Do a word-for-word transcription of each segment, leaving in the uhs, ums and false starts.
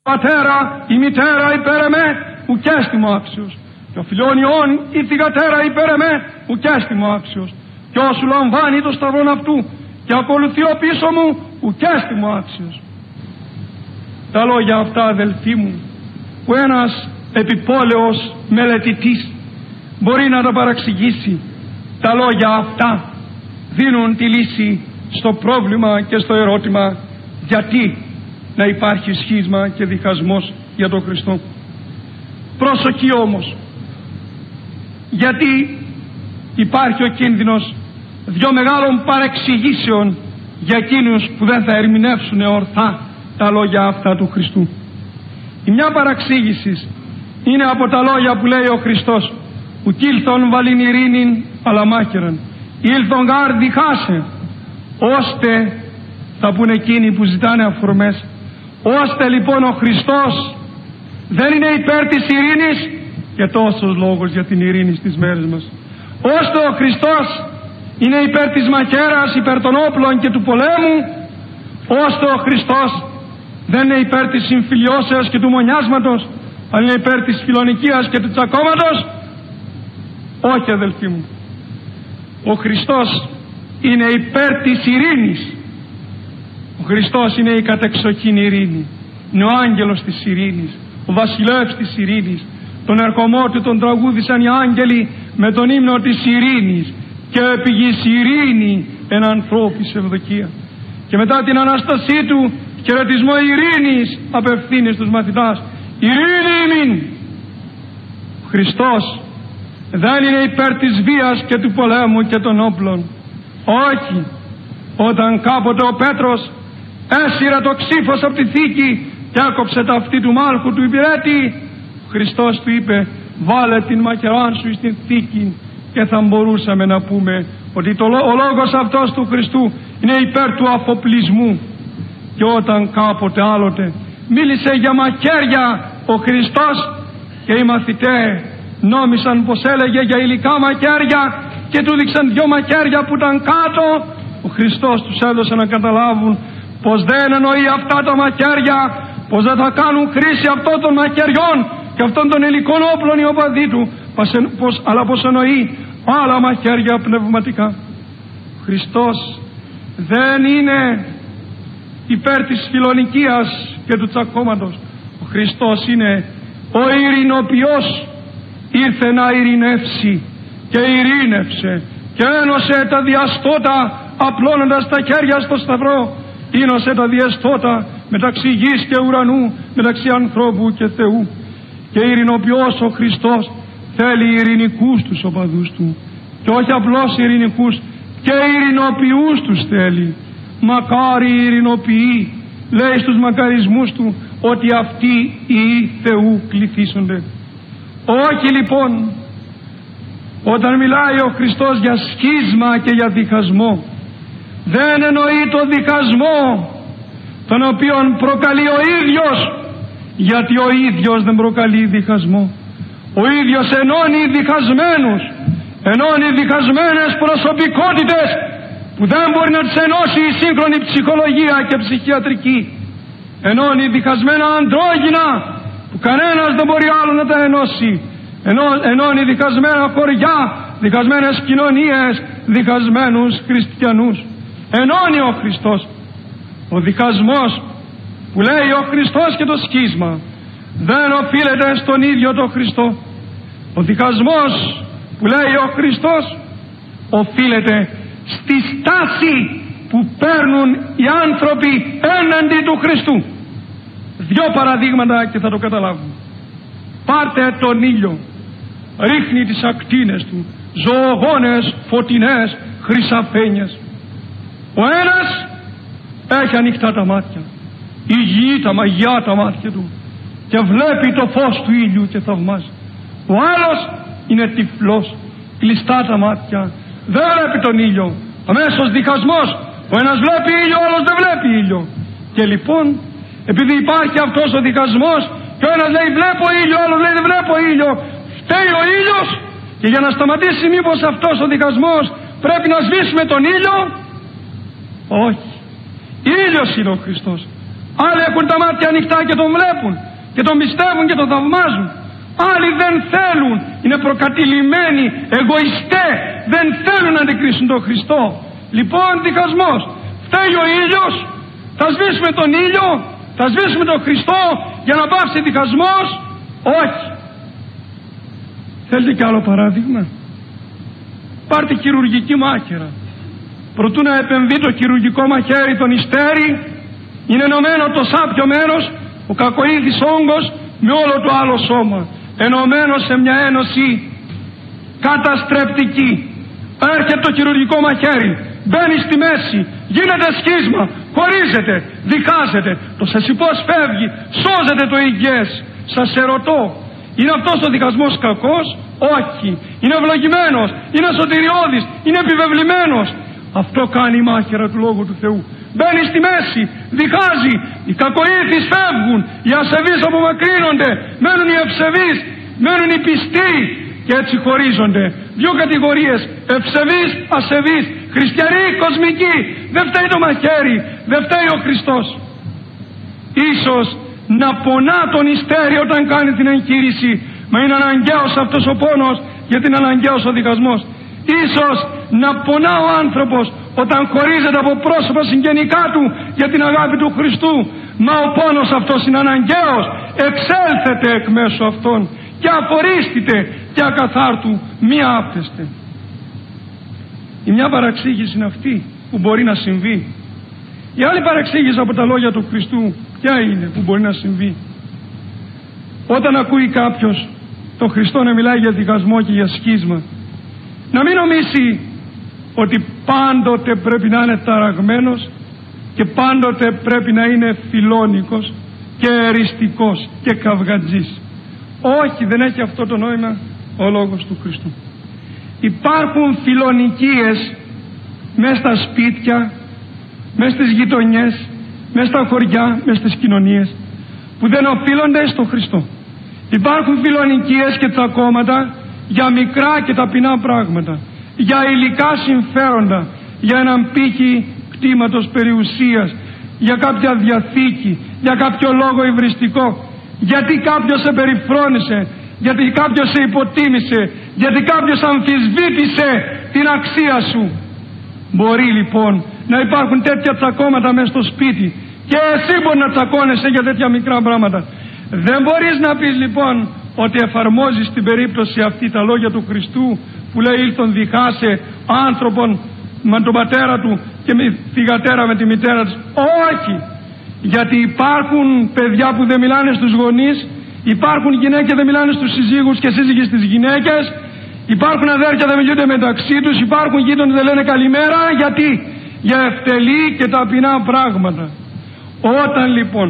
πατέρα η μητέρα υπέρ εμέ, ουκέστημο άξιος. Και ο φιλιών η θυγατέρα υπέρ εμέ, ουκέστημο άξιος. Και όσου λαμβάνει το σταυρόν αυτού και ακολουθεί ο πίσω μου, ουκέστημο άξιος. Τα λόγια αυτά, αδελφοί μου, που ένας επιπόλαιος μελετητής μπορεί να τα παραξηγήσει, τα λόγια αυτά δίνουν τη λύση στο πρόβλημα και στο ερώτημα γιατί να υπάρχει σχίσμα και διχασμός για τον Χριστό. Προσοχή όμως, γιατί υπάρχει ο κίνδυνος δυο μεγάλων παρεξηγήσεων για εκείνους που δεν θα ερμηνεύσουν ορθά τα λόγια αυτά του Χριστού. Η μια παραξήγηση είναι από τα λόγια που λέει ο Χριστός, που κήλθον βαλήν ειρήνην αλλά μάχαιραν, ήλθον γάρ διχάσε, ώστε θα πούνε εκείνοι που ζητάνε αφορμές, ώστε λοιπόν ο Χριστός δεν είναι υπέρ της ειρήνης, και τόσος λόγος για την ειρήνη στις μέρες μας, ώστε ο Χριστός είναι υπέρ της μαχαίρας, υπέρ των όπλων και του πολέμου, ώστε ο Χριστός δεν είναι υπέρ της συμφιλιώσεως και του μονιάσματος, αλλά είναι υπέρ της φιλονικίας και του τσακώματος. Όχι, αδελφοί μου, ο Χριστός είναι υπέρ της ειρήνης. Ο Χριστός είναι η κατεξοχήν ειρήνη, είναι ο άγγελος της ειρήνης, ο βασιλεύς της ειρήνης. Τον ερχομό του τον τραγούδησαν οι άγγελοι με τον ύμνο της ειρήνης, και επηγείς ειρήνη εν ανθρώπης ευδοκία. Και μετά την Ανάστασή του χαιρετισμό ειρήνης απευθύνει στους μαθητάς, ειρήνη ημίν. Ο Χριστός δεν είναι υπέρ της βίας και του πολέμου και των όπλων. Όχι. Όταν κάποτε ο Πέτρος έσυρε το ξύφος από τη θήκη και έκοψε τα αυτή του μάλχου του υπηρέτη, ο Χριστός του είπε, βάλε την μαχαιράν σου στην θήκη, και θα μπορούσαμε να πούμε ότι το, ο λόγος αυτός του Χριστού είναι υπέρ του αφοπλισμού. Και όταν κάποτε άλλοτε μίλησε για μαχαίρια ο Χριστός, και οι μαθητές νόμισαν πως έλεγε για υλικά μαχαίρια και του δείξαν δυο μαχαίρια που ήταν κάτω, ο Χριστός τους έδωσε να καταλάβουν πως δεν εννοεί αυτά τα μαχαίρια, πως δεν θα κάνουν χρήση αυτών των μαχαιριών και αυτών των υλικών όπλων οι οπαδοί του, πως, αλλά πως εννοεί άλλα μαχαίρια πνευματικά. Ο Χριστός δεν είναι υπέρ της φιλονικίας και του τσακώματος. Ο Χριστός είναι ο ειρηνοποιός, ήρθε να ειρηνεύσει και ειρήνευσε και ένωσε τα διαστότα, απλώνοντας τα χέρια στο σταυρό, ίνωσε τα διαστότα μεταξύ γης και ουρανού, μεταξύ ανθρώπου και Θεού. Και ειρηνοποιός ο Χριστός θέλει ειρηνικούς τους οπαδούς του, και όχι απλώς ειρηνικούς, και ειρηνοποιούς τους θέλει. Μακάρι οι ειρηνοποιοί, λέει στους μακαρισμούς του, ότι αυτοί οι Θεού κληθήσονται. Όχι λοιπόν, όταν μιλάει ο Χριστός για σχίσμα και για διχασμό, δεν εννοεί το διχασμό τον οποίον προκαλεί ο ίδιος, γιατί ο ίδιος δεν προκαλεί διχασμό. Ο ίδιος ενώνει διχασμένους, ενώνει διχασμένες προσωπικότητες που δεν μπορεί να τις ενώσει η σύγχρονη ψυχολογία και ψυχιατρική. Ενώνει διχασμένα αντρόγυνα που κανένας δεν μπορεί άλλο να τα ενώσει. Ενώ, ενώνει διχασμένα χωριά, διχασμένες κοινωνίες, διχασμένους χριστιανούς. Ενώνει ο Χριστός. Ο διχασμός που λέει ο Χριστός και το σχίσμα δεν οφείλεται στον ίδιο τον Χριστό. Ο διχασμός που λέει ο Χριστός οφείλεται στη στάση που παίρνουν οι άνθρωποι έναντι του Χριστού. Δυο παραδείγματα και θα το καταλάβουμε. Πάρτε τον ήλιο, ρίχνει τις ακτίνες του, ζωογόνες, φωτεινές, χρυσαφένιες. Ο ένας έχει ανοιχτά τα μάτια, υγιή τα μαγιά τα μάτια του, και βλέπει το φως του ήλιου και θαυμάζει. Ο άλλος είναι τυφλός, κλειστά τα μάτια, δεν βλέπει τον ήλιο. Αμέσως διχασμός, ο ένας βλέπει ήλιο, ο άλλος δεν βλέπει ήλιο. Και λοιπόν, επειδή υπάρχει αυτός ο διχασμός, και ο ένας λέει βλέπω ήλιο, ο άλλος λέει δεν βλέπω ήλιο, φταίει ο ήλιος, και για να σταματήσει μήπως αυτός ο διχασμός πρέπει να σβήσουμε τον ήλιο? Όχι. Ήλιος είναι ο Χριστός. Άλλοι έχουν τα μάτια ανοιχτά και τον βλέπουν και τον πιστεύουν και τον θαυμάζουν. Άλλοι δεν θέλουν, είναι προκατηλημένοι, εγωιστές, δεν θέλουν να αντικρίσουν τον Χριστό. Λοιπόν, διχασμός. Φταίει ο ήλιος, θα σβήσουμε τον ήλιο, θα σβήσουμε τον Χριστό για να πάψει διχασμός? Όχι. Θέλετε κι άλλο παράδειγμα? Πάρτε χειρουργική μάχαιρα. Προτού να επεμβεί το χειρουργικό μαχαίρι τον ιστέρι, είναι ενωμένο το σάπιο μέρος, ο κακοήθης όγκος με όλο το άλλο σώμα, ενωμένο σε μια ένωση καταστρεπτική. Έρχεται το χειρουργικό μαχαίρι, μπαίνει στη μέση, γίνεται σχίσμα, χωρίζεται, διχάζεται, το σεσιπός φεύγει, σώζεται το υγιές. Σας ερωτώ, είναι αυτός ο διχασμός κακός? Όχι. Είναι ευλογημένος, είναι σωτηριώδης, είναι επιβεβλημένος. Αυτό κάνει η μάχαιρα του Λόγου του Θεού. Μπαίνει στη μέση, διχάζει, οι κακοήθεις φεύγουν, οι ασεβείς απομακρύνονται, μένουν οι ευσεβείς, μένουν οι πιστοί και έτσι χωρίζονται. Δύο κατηγορίες, ευσεβείς, ασεβείς, χριστιανοί, κοσμικοί. Δεν φταίει το μαχαίρι, δεν φταίει ο Χριστός. Ίσως να πονά τον ιστέρι όταν κάνει την εγχείρηση, μα είναι αναγκαίος αυτός ο πόνος, γιατί είναι αναγκαίος ο διχασμός. Ίσως να πονά ο άνθρωπος όταν χωρίζεται από πρόσωπα συγγενικά του για την αγάπη του Χριστού, μα ο πόνος αυτός είναι αναγκαίος. Εξέλθετε εκ μέσω αυτών και αφορίστητε και ακαθάρτου μη άπτεστε. Η μια παραξήγηση είναι αυτή που μπορεί να συμβεί. Η άλλη παραξήγηση από τα λόγια του Χριστού ποια είναι που μπορεί να συμβεί? Όταν ακούει κάποιος τον Χριστό να μιλάει για διχασμό και για σχίσμα, να μην νομίσει ότι πάντοτε πρέπει να είναι ταραγμένος και πάντοτε πρέπει να είναι φιλόνικος και εριστικός και καυγατζής. Όχι, δεν έχει αυτό το νόημα ο λόγος του Χριστού. Υπάρχουν φιλονικίες μες στα σπίτια, μες στις γειτονιές, μες στα χωριά, μες στις κοινωνίες, που δεν οφείλονται στο Χριστό. Υπάρχουν φιλονικίες και τσακώματα για μικρά και ταπεινά πράγματα, για υλικά συμφέροντα, για έναν πύχη κτήματος περιουσίας, για κάποια διαθήκη, για κάποιο λόγο υβριστικό, γιατί κάποιος σε περιφρόνησε, γιατί κάποιος σε υποτίμησε, γιατί κάποιος αμφισβήτησε την αξία σου. Μπορεί λοιπόν να υπάρχουν τέτοια τσακώματα μέσα στο σπίτι και εσύ μπορεί να τσακώνεσαι για τέτοια μικρά πράγματα. Δεν μπορείς να πεις λοιπόν ότι εφαρμόζεις στην περίπτωση αυτή τα λόγια του Χριστού που λέει ήλθον διχάσε άνθρωπον με τον πατέρα του και με τη γατέρα με τη μητέρα της. Όχι, γιατί υπάρχουν παιδιά που δεν μιλάνε στους γονείς, υπάρχουν γυναίκες που δεν μιλάνε στους συζύγους και σύζυγοι στις γυναίκες, υπάρχουν αδέρφια που δεν μιλούνται μεταξύ τους, υπάρχουν γείτονες που δεν λένε καλημέρα. Γιατί? Για ευτελή και ταπεινά πράγματα. Όταν λοιπόν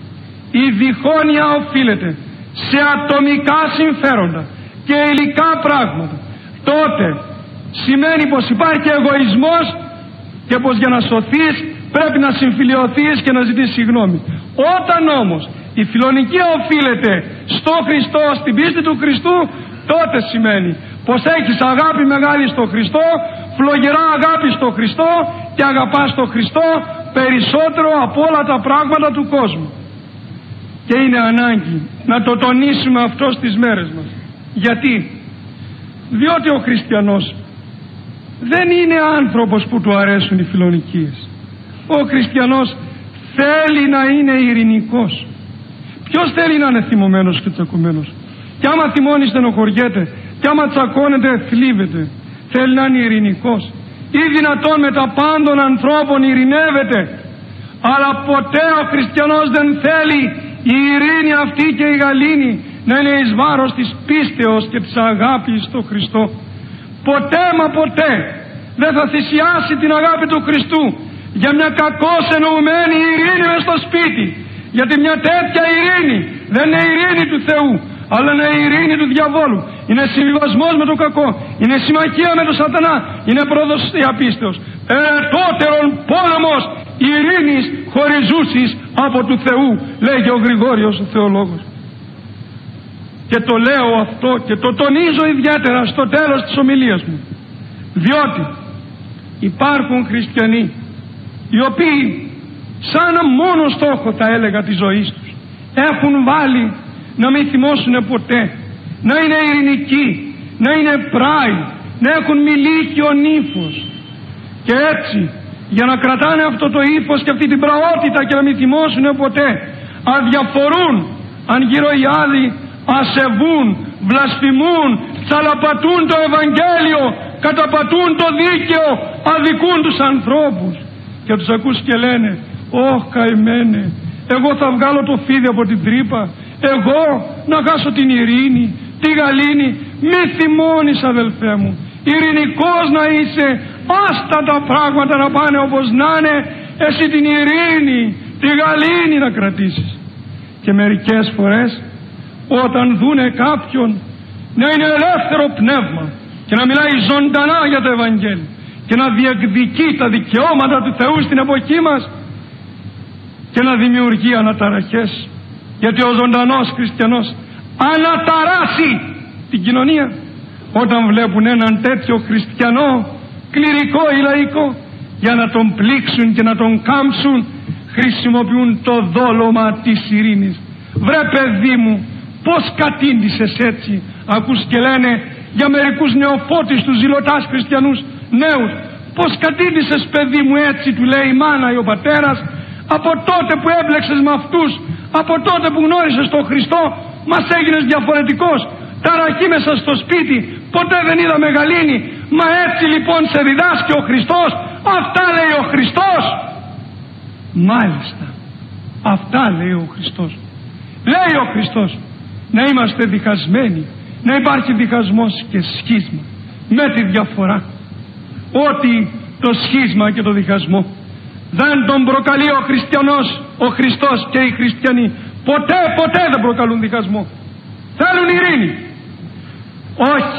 η διχόνοια οφείλεται σε ατομικά συμφέροντα και υλικά πράγματα, τότε σημαίνει πως υπάρχει εγωισμός και πως για να σωθείς πρέπει να συμφιλιωθείς και να ζητήσεις συγγνώμη. Όταν όμως η φιλονικία οφείλεται στο Χριστό, στην πίστη του Χριστού, τότε σημαίνει πως έχεις αγάπη μεγάλη στο Χριστό, φλογερά αγάπη στο Χριστό και αγαπάς το Χριστό περισσότερο από όλα τα πράγματα του κόσμου. Και είναι ανάγκη να το τονίσουμε αυτό στις μέρες μας. Γιατί? Διότι ο χριστιανός δεν είναι άνθρωπος που του αρέσουν οι φιλονικίες. Ο χριστιανός θέλει να είναι ειρηνικός. Ποιος θέλει να είναι θυμωμένος και τσακωμένος? Κι άμα θυμώνει στενοχωριέται, κι άμα τσακώνεται θλίβεται. Θέλει να είναι ειρηνικός. Ή δυνατόν με τα πάντων ανθρώπων ειρηνεύεται. Αλλά ποτέ ο χριστιανός δεν θέλει η ειρήνη αυτή και η γαλήνη να είναι εις βάρος της πίστεως και της αγάπης στο Χριστό. Ποτέ μα ποτέ δεν θα θυσιάσει την αγάπη του Χριστού για μια κακώς εννοουμένη ειρήνη μες στο σπίτι. Γιατί μια τέτοια ειρήνη δεν είναι ειρήνη του Θεού, αλλά είναι ειρήνη του διαβόλου. Είναι συμβιβασμός με το κακό, είναι συμμαχία με τον σατανά, είναι προδοσία πίστεως. Ερετότερον πόλεμος ειρήνης χωριζούσης από του Θεού, λέγει ο Γρηγόριος ο θεολόγος. Και το λέω αυτό και το τονίζω ιδιαίτερα στο τέλος της ομιλίας μου, διότι υπάρχουν χριστιανοί οι οποίοι σαν μόνο στόχο θα έλεγα της ζωής τους. Έχουν βάλει να μην θυμώσουν ποτέ, να είναι ειρηνικοί, να είναι πράοι, να έχουν μιλήχιο ύφος. Και έτσι, για να κρατάνε αυτό το ύφος και αυτή την πραότητα και να μην θυμώσουν ποτέ, αδιαφορούν αν γύρω οι άλλοι ασεβούν, βλασφημούν, τσαλαπατούν το Ευαγγέλιο, καταπατούν το δίκαιο, αδικούν τους ανθρώπους. Και τους ακούς και λένε, «Ωχ καημένε, εγώ θα βγάλω το φίδι από την τρύπα, εγώ να χάσω την ειρήνη, τη γαλήνη». Μη θυμώνεις αδελφέ μου, ειρηνικός να είσαι, άστα τα πράγματα να πάνε όπως να είναι, εσύ την ειρήνη, τη γαλήνη να κρατήσεις. Και μερικές φορές όταν δούνε κάποιον να είναι ελεύθερο πνεύμα και να μιλάει ζωντανά για το Ευαγγέλιο και να διεκδικεί τα δικαιώματα του Θεού στην εποχή μας και να δημιουργεί αναταραχές, γιατί ο ζωντανός χριστιανός αναταράσει την κοινωνία όταν βλέπουν έναν τέτοιο χριστιανό κληρικό ή λαϊκό, για να τον πλήξουν και να τον κάμψουν χρησιμοποιούν το δόλωμα της ειρήνης. Βρε παιδί μου, πως κατήντησες έτσι? Ακούς και λένε για μερικούς νεοφώτιστους ζηλωτάς χριστιανούς νέους, πως κατήντησες παιδί μου έτσι, του λέει η μάνα ή ο πατέρας, από τότε που έμπλεξες με αυτούς, από τότε που γνώρισες τον Χριστό μας έγινες διαφορετικός, ταραχή μέσα στο σπίτι, ποτέ δεν είδαμε γαλήνη. Μα έτσι λοιπόν σε διδάσκει ο Χριστός? Αυτά λέει ο Χριστός? Μάλιστα, αυτά λέει ο Χριστός. Λέει ο Χριστός να είμαστε διχασμένοι, να υπάρχει διχασμός και σχίσμα, με τη διαφορά ότι το σχίσμα και το διχασμό δεν τον προκαλεί ο χριστιανός, ο Χριστός και οι χριστιανοί. Ποτέ, ποτέ δεν προκαλούν διχασμό. Θέλουν ειρήνη. Όχι.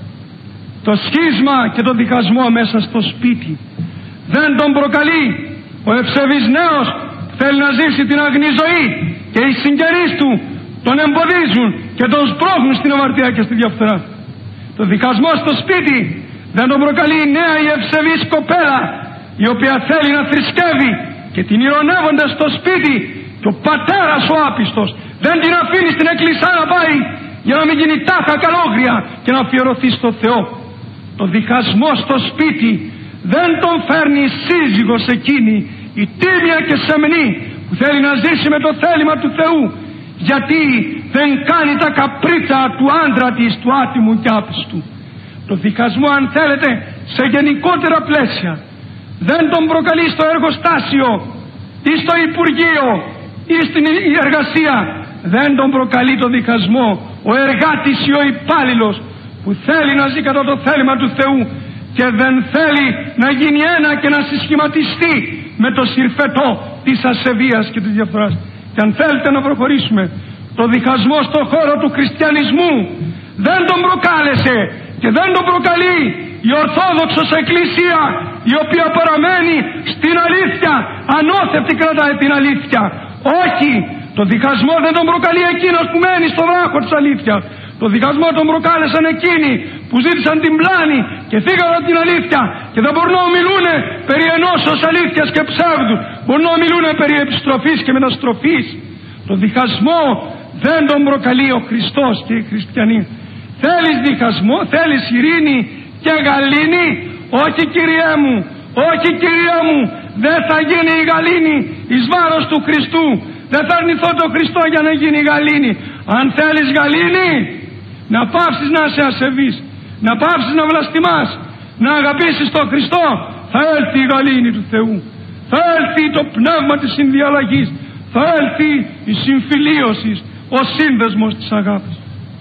Το σχίσμα και το διχασμό μέσα στο σπίτι δεν τον προκαλεί ο ευσεβής νέος που θέλει να ζήσει την αγνή ζωή και οι συγγενείς του τον εμποδίζουν και τον σπρώχνουν στην αμαρτία και στη διαφθορά. Το διχασμό στο σπίτι δεν τον προκαλεί η νέα η ευσεβής κοπέλα η οποία θέλει να θρησκεύει και την ειρωνεύονται στο σπίτι, και ο πατέρας ο άπιστος δεν την αφήνει στην εκκλησιά να πάει για να μην γίνει τάχα καλόγρια και να αφιερωθεί στο Θεό. Το διχασμό στο σπίτι δεν τον φέρνει η σύζυγος εκείνη, η τίμια και σεμνή που θέλει να ζήσει με το θέλημα του Θεού, γιατί δεν κάνει τα καπρίτσα του άντρα της, του άτιμου και άπιστου. Το διχασμό, αν θέλετε, σε γενικότερα πλαίσια δεν τον προκαλεί στο εργοστάσιο ή στο Υπουργείο ή στην εργασία. Δεν τον προκαλεί το διχασμό ο εργάτης ή ο υπάλληλος που θέλει να ζει κατά το θέλημα του Θεού και δεν θέλει να γίνει ένα και να συσχηματιστεί με το συρφετό της ασεβίας και της διαφθοράς. Και αν θέλετε να προχωρήσουμε, το διχασμό στον χώρο του χριστιανισμού δεν τον προκάλεσε και δεν τον προκαλεί η Ορθόδοξος Εκκλησία, η οποία παραμένει στην αλήθεια, ανώθευτη κρατάει την αλήθεια. Όχι, το διχασμό δεν τον προκαλεί εκείνος που μένει στο βράχο της αλήθειας. Το διχασμό τον προκάλεσαν εκείνοι που ζήτησαν την πλάνη και φύγαν από την αλήθεια και δεν μπορούν να ομιλούν περί ενώσεως αλήθειας και ψεύδου. Μπορούν να ομιλούν περί επιστροφής και μεταστροφής. Το διχασμό δεν τον προκαλεί ο Χριστός και οι χριστιανοί. Θέλεις διχασμό, θέλεις ειρήνη και γαλήνη? Όχι Κυριέ μου, όχι Κυρία μου, δεν θα γίνει η γαλήνη εις βάρος του Χριστού. Δεν θα αρνηθώ τον Χριστό για να γίνει η γαλήνη. Αν θέλεις γαλήνη, να πάψεις να είσαι ασεβής, να πάψεις να βλαστημάς, να αγαπήσεις τον Χριστό, θα έλθει η γαλήνη του Θεού. Θα έλθει το πνεύμα της συνδιαλλαγής, θα έλθει η συμφιλίωση, ο σύνδεσμος της αγάπης.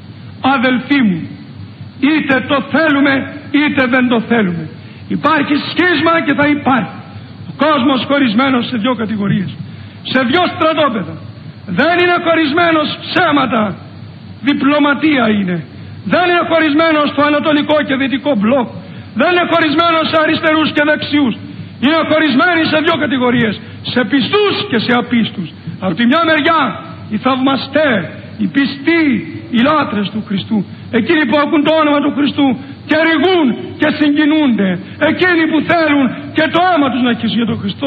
Αδελφοί μου, είτε το θέλουμε είτε δεν το θέλουμε, υπάρχει σχίσμα και θα υπάρχει. Ο κόσμος χωρισμένος σε δύο κατηγορίες, σε δύο στρατόπεδα. Δεν είναι χωρισμένος ψέματα, διπλωματία είναι. Δεν είναι χωρισμένος στο ανατολικό και δυτικό μπλοκ. Δεν είναι χωρισμένος σε αριστερούς και δεξιούς. Είναι χωρισμένοι σε δύο κατηγορίες, σε πιστούς και σε απίστους. Από τη μια μεριά οι θαυμαστές, οι πιστοί, οι λάτρες του Χριστού, εκείνοι που ακούν το όνομα του Χριστού και ρηγούν και συγκινούνται, εκείνοι που θέλουν και το αίμα τους να χύσουν για τον Χριστό.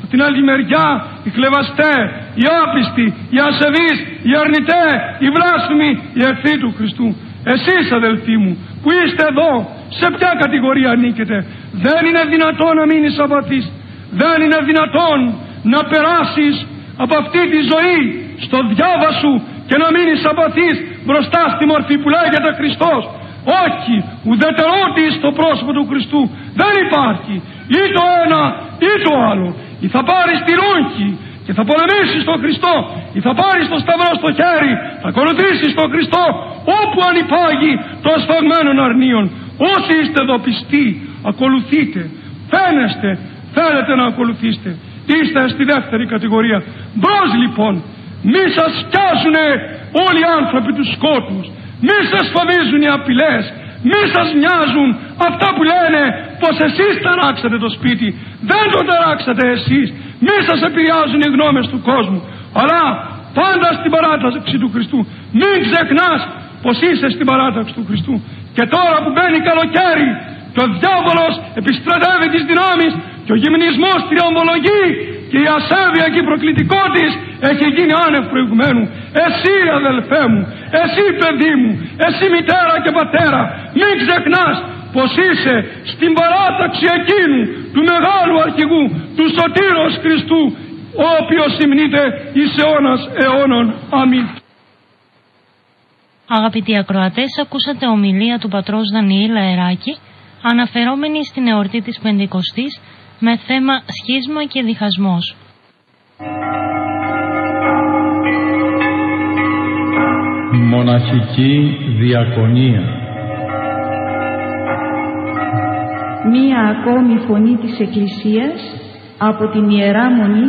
Από την άλλη μεριά οι χλευαστέ, οι άπιστοι, οι ασεβείς, οι αρνητέ, οι βλάσφημοι, οι εχθροί του Χριστού. Εσείς αδελφοί μου που είστε εδώ, σε ποια κατηγορία ανήκετε? Δεν είναι δυνατόν να μείνεις απαθής. Δεν είναι δυνατόν να περάσεις από αυτή τη ζωή στο διάβα σου και να μείνεις απαθής μπροστά στη μορφή που λέγεται Χριστός. Όχι, ουδετερότητα στο πρόσωπο του Χριστού δεν υπάρχει. Ή το ένα ή το άλλο. Ή θα πάρεις τη ρούχη και θα πολεμήσεις τον Χριστό, ή θα πάρεις το σταυρό στο χέρι, θα ακολουθήσεις τον Χριστό όπου ανυπάγει των σφαγμένων αρνίων. Όσοι είστε εδώ πιστοί, ακολουθείτε. Φαίνεστε, θέλετε να ακολουθήσετε. Είστε στη δεύτερη κατηγορία. Μπρος λοιπόν, μη σας σκιάζουνε όλοι οι άνθρωποι του σκότους. Μη σας φοβίζουν οι απειλές. Μη σας μοιάζουν αυτά που λένε πως εσείς ταράξατε το σπίτι. Δεν το ταράξατε εσείς. Μη σας επηρεάζουν οι γνώμες του κόσμου. Αλλά πάντα στην παράταξη του Χριστού. Μην ξεχνάς πως είσαι στην παράταξη του Χριστού. Και τώρα που μπαίνει καλοκαίρι και ο διάβολος επιστρατεύει τις δυνάμεις και ο γυμνισμός τριαμβολογεί και η ασέβεια και η προκλητικότης έχει γίνει άνευ προηγουμένου. Εσύ αδελφέ μου, εσύ παιδί μου, εσύ μητέρα και πατέρα, μην ξεχνάς πως είσαι στην παράταξη εκείνου του μεγάλου αρχηγού, του σωτήρος Χριστού, ο οποίος υμνείται εις αιώνας αιώνων. Αμήν. Αγαπητοί ακροατές, ακούσατε ομιλία του πατρός Δανιήλ Αεράκη αναφερόμενη στην εορτή της Πεντηκοστής με θέμα σχίσμα και διχασμός. Μοναχική διακονία. Μία ακόμη φωνή της Εκκλησίας από την Ιερά Μονή